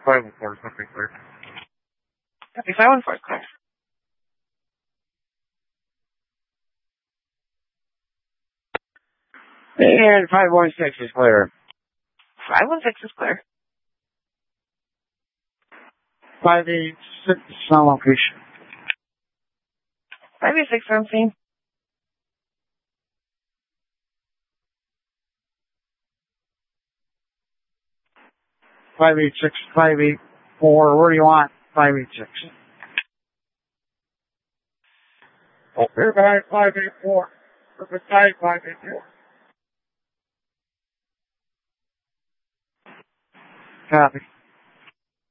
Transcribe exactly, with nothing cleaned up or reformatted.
five one four is something clear. Copy, five one four is clear. And five one six is clear. five one six is clear. five eight six is on location. five eight six on scene. five eight six, five eight four, where do you want five eight six? Oh, here by five eight four. Beside five eight four. Copy.